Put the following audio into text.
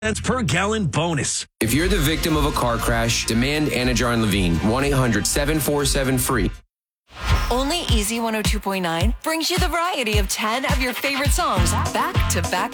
cents per gallon bonus. If you're the victim of a car crash, demand Anajar and Levine. 1-800-747-FREE. Only Easy 102.9 brings you the variety of 10 of your favorite songs back to back